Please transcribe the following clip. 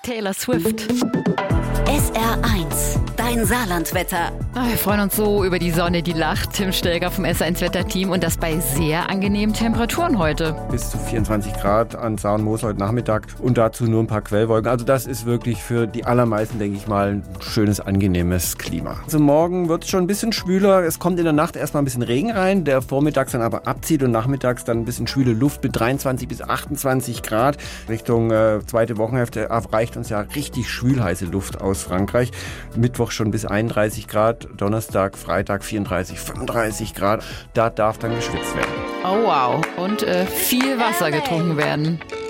Taylor Swift. SR1, dein Saarlandwetter. Wir freuen uns so über die Sonne, die lacht. Tim Stelger vom SR1-Wetterteam und das bei sehr angenehmen Temperaturen heute. Bis zu 24 Grad an Saar und Moos heute Nachmittag und dazu nur ein paar Quellwolken. Also das ist wirklich für die allermeisten, denke ich mal, ein schönes, angenehmes Klima. Also morgen wird es schon ein bisschen schwüler. Es kommt in der Nacht erstmal ein bisschen Regen rein, der vormittags dann aber abzieht und nachmittags dann ein bisschen schwüle Luft mit 23 bis 28 Grad. Richtung zweite Wochenhälfte erreicht uns ja richtig schwülheiße Luft aus Frankreich. Mittwoch schon bis 31 Grad, Donnerstag, Freitag 34, 35 Grad. Da darf dann geschwitzt werden. Oh wow, und viel Wasser getrunken werden.